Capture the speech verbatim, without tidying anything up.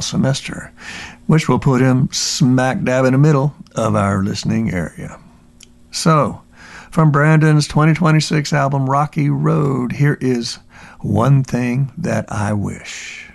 fall semester, which will put him smack dab in the middle of our listening area. So, from Brandon's twenty twenty-six album Rocky Road, here is One Thing That I Wish.